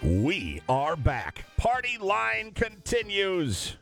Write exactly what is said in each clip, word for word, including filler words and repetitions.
We are back. Party line continues.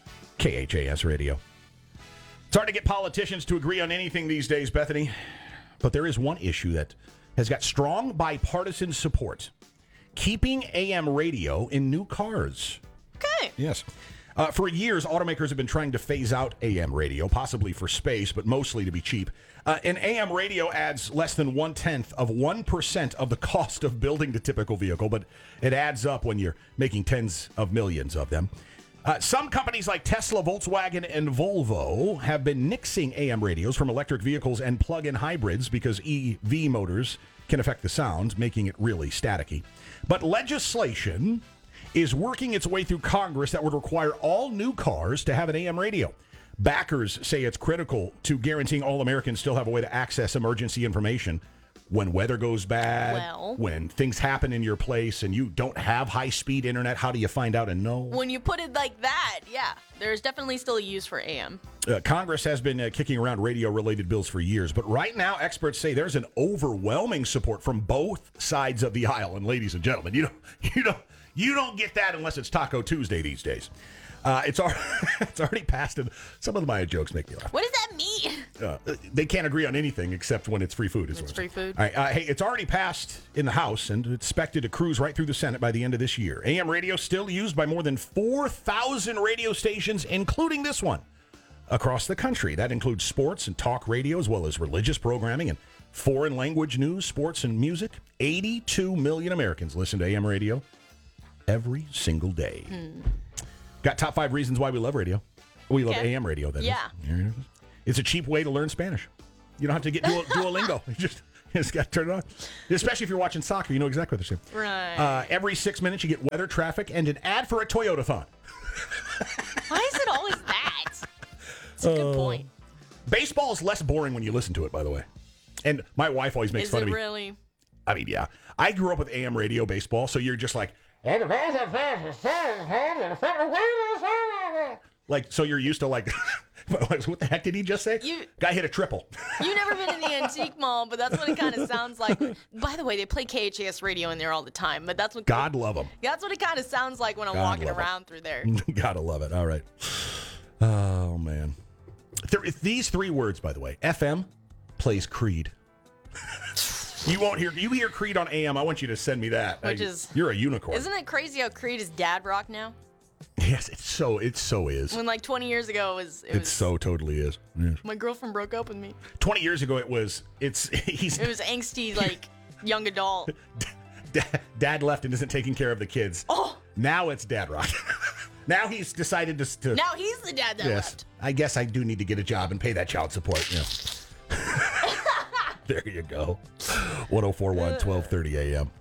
K H A S Radio. It's hard to get politicians to agree on anything these days, Bethany. But there is one issue that has got strong bipartisan support. Keeping A M radio in new cars. Okay. Yes. Uh, for years, automakers have been trying to phase out A M radio, possibly for space, but mostly to be cheap. Uh, and A M radio adds less than one-tenth of one percent of the cost of building the typical vehicle, but it adds up when you're making tens of millions of them. Uh, some companies like Tesla, Volkswagen, and Volvo have been nixing A M radios from electric vehicles and plug-in hybrids because E V motors can affect the sound, making it really staticky. But legislation is working its way through Congress that would require all new cars to have an A M radio. Backers say it's critical to guaranteeing all Americans still have a way to access emergency information when weather goes bad, Well. when things happen in your place and you don't have high-speed internet. How do you find out and know? When you put it like that, yeah, there's definitely still a use for A M. Uh, Congress has been uh, kicking around radio-related bills for years, but right now experts say there's an overwhelming support from both sides of the aisle. And ladies and gentlemen, you don't, you don't, you don't get that unless it's Taco Tuesday these days. Uh, it's, al- it's already passed, and some of my jokes make me laugh. What does that mean? Uh, they can't agree on anything except when it's free food. Is It's what free I'm saying. food. All right, uh, hey, it's already passed in the House and it's expected to cruise right through the Senate by the end of this year. A M radio still used by more than four thousand radio stations, including this one, across the country. That includes sports and talk radio, as well as religious programming and foreign language news, sports, and music. eighty-two million Americans listen to A M radio every single day. Hmm. Got top five reasons why we love radio. We love Okay. A M radio, that is. Yeah. Yeah. It's a cheap way to learn Spanish. You don't have to get Duo- Duolingo. You just, you just got to turn it on. Especially if you're watching soccer, you know exactly what they're saying. Right. Uh, every six minutes, you get weather, traffic, and an ad for a Toyota-thon. Why is it always that? It's a good Uh, point. Baseball is less boring when you listen to it, by the way. And my wife always makes Is fun it of me. really? I mean, yeah. I grew up with A M radio baseball, so you're just like, like, so you're used to like, what the heck did he just say? You- Guy hit a triple. You've never been in the antique mall, but that's what it kind of sounds like. By the way, they play K H A S radio in there all the time, but that's what God love him. that's what it kind of sounds like when I'm God walking love it. around through there. Gotta love it. All right. Oh, man. Th- these three words, by the way. F M plays Creed. You won't hear, you hear Creed on A M. I want you to send me that. Which I- is- You're a unicorn. Isn't it crazy how Creed is dad rock now? Yes, it's so, it so is. When like twenty years ago it was it It was so totally is. Yeah. my girlfriend broke up with me. twenty years ago, it was, it's, he's, It was angsty like young adult. Dad, dad left and isn't taking care of the kids. Oh, Now it's Dad Rock. Now he's decided to, to now he's the dad that yes, left. I guess I do need to get a job and pay that child support. Yeah. There you go. ten forty-one, twelve thirty a.m.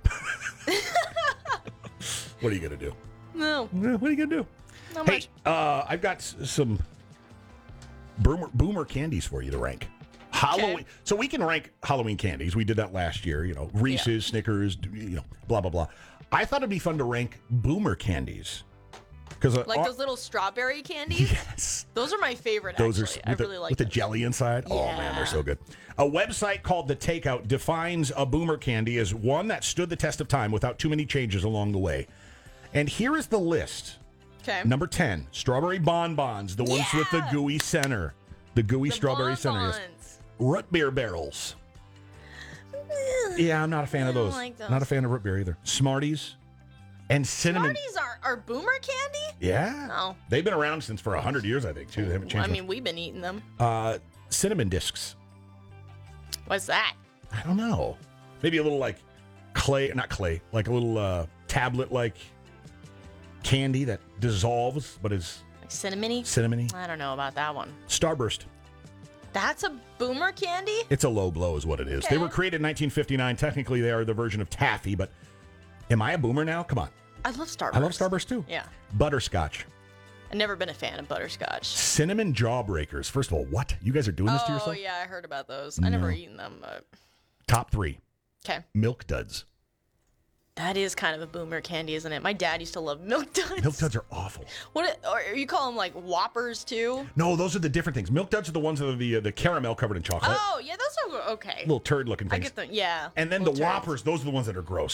What are you going to do? No, Yeah, What are you going to do? not Hey, much. uh, I've got s- some boomer, boomer candies for you to rank. Halloween. Okay. So we can rank Halloween candies. We did that last year. You know, Reese's, Snickers, you know, blah, blah, blah. I thought it'd be fun to rank boomer candies. Because Like those little strawberry candies. Yes. Those are my favorite. Those actually. are I with, really the, like with the those. jelly inside. Oh man, they're Yeah. so good. A website called The Takeout defines a boomer candy as one that stood the test of time without too many changes along the way. And here is the list. Okay. Number ten, strawberry bonbons, the ones with the Yeah. gooey center. The gooey The strawberry center. Yes. bonbons. Root beer barrels. Yeah, I'm not a fan of I don't those. like those. Not a fan of root beer either. Smarties and cinnamon. Smarties are, are boomer candy? Yeah. No. They've been around since for one hundred years, I think, too. They haven't I changed much. mean, we've been eating them. Uh, cinnamon discs. What's that? I don't know. Maybe a little like clay, not clay, like a little uh, tablet like candy that dissolves but is Like cinnamony? cinnamony. I don't know about that one. Starburst. That's a boomer candy? It's a low blow is what it is. They Okay. were created in nineteen fifty-nine. Technically, they are the version of taffy, but am I a boomer now? Come on. I love Starburst. I love Starburst too. Yeah. Butterscotch. I've never been a fan of butterscotch. Cinnamon jawbreakers. First of all, what? You guys are doing this to Oh, yourself? yeah, I heard about those. I never No. eaten them, but... Top three. Okay. Milk Duds. That is kind of a boomer candy, isn't it? My dad used to love Milk Duds. Milk Duds are awful. What? Or you call them like Whoppers too? No, those are the different things. Milk Duds are the ones that are the uh, the caramel covered in chocolate. Oh, yeah, those are okay. Little turd looking I things. get them. Yeah. And then the little turds. Whoppers, those are the ones that are gross.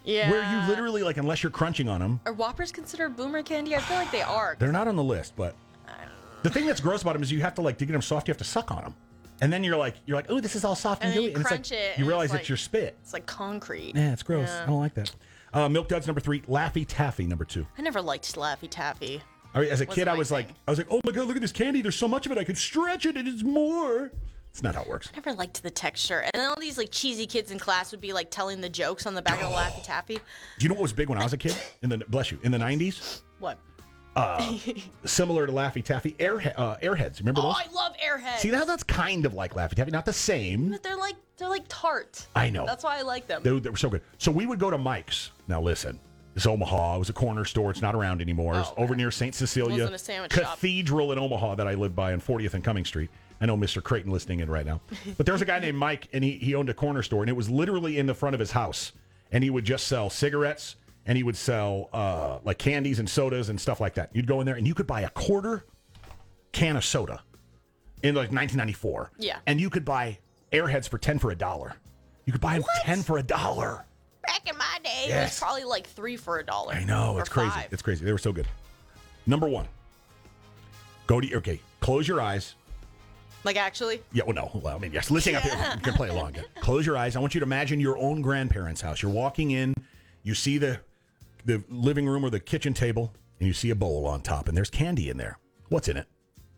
Yeah. Where you literally, like, unless you're crunching on them. Are Whoppers considered boomer candy? I feel like they are. They're not on the list, but the thing that's gross about them is you have to, like, to get them soft, you have to suck on them. And then you're like, you're like, oh, this is all soft and, And then gooey. you And crunch it's like, it, you and realize it's it's, like- your spit. It's like concrete. Yeah, it's gross. Yeah. I don't like that. Uh, Milk Duds, number three. Laffy Taffy, number two. I never liked Laffy Taffy. I mean, as a Wasn't kid, I my was like, thing. I was like, oh my God, look at this candy. There's so much of it. I could stretch it and it's more. It's not how it works. I never liked the texture. And then all these like cheesy kids in class would be like telling the jokes on the back of the Laffy Taffy. Do you know what was big when I was a kid? In the bless you, in the nineties? What? Similar to Laffy Taffy, Airhe- uh, Airheads. Remember Oh, those? I love Airheads. See, now that's kind of like Laffy Taffy. Not the same. But they're like they're like tart. I know. That's why I like them. They, they were so good. So we would go to Mike's. Now listen, it's Omaha. It was a corner store. It's not around anymore. It's Oh, over near Saint Cecilia Wasn't a sandwich shop. Cathedral in Omaha that I lived by on fortieth and Cumming Street. I know Mister Creighton listening in right now. But there was a guy named Mike, and he, he owned a corner store, and it was literally in the front of his house. And he would just sell cigarettes, and he would sell uh, like candies and sodas and stuff like that. You'd go in there, and you could buy a quarter can of soda in like nineteen ninety-four. Yeah. And you could buy Airheads for ten for a dollar. You could buy them What? ten for a dollar. Back in my day, it Yes. was probably like three for a dollar. I know, or it's crazy. five. It's crazy. They were so good. Number one. Go to okay. Close your eyes. Like actually, Yeah, well, no. Well, I mean, yes. Listening up here, you can play along. Close your eyes. I want you to imagine your own grandparents' house. You're walking in, you see the the living room or the kitchen table, and you see a bowl on top, and there's candy in there. What's in it?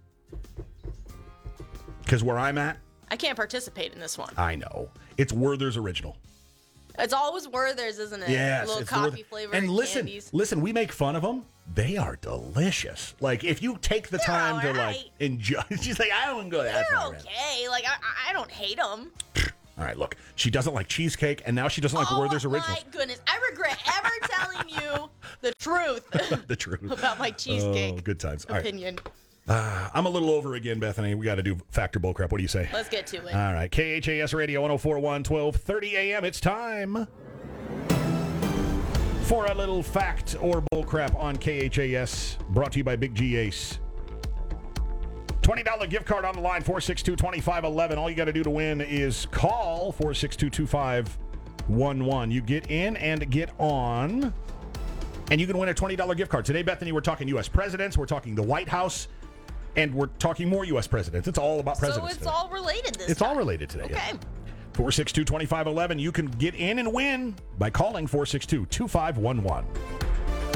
Because where I'm at, I can't participate in this one. I know it's Werther's Original. It's always Werther's, isn't it? Yes, A little it's the coffee Werther- flavor And listen, candies. listen, we make fun of them. They are delicious. Like if you take the time to like alright. enjoy. She's like, I don't go that They're far. okay. Like I, I don't hate them. All right, look, she doesn't like cheesecake, and now she doesn't like oh Werther's Original. my goodness! I regret ever telling you the truth The truth about my cheesecake Oh, good times. All right. opinion. Uh, I'm a little over again, Bethany. We got to do factor bullcrap. What do you say? Let's get to it. All right. K H A S Radio one oh four point one, twelve thirty a.m. It's time for a little fact or bullcrap on K H A S, brought to you by Big G Ace. twenty dollars gift card on the line, four six two, two five one one. All you got to do to win is call four six two, two five one one. You get in and get on, and you can win a twenty dollars gift card. Today, Bethany, we're talking U S presidents, we're talking the White House, and we're talking more U S presidents. It's all about So presidents it's today. all related this It's time. all related today. Okay. four six two, two five one one. You can get in and win by calling four six two, two five one one.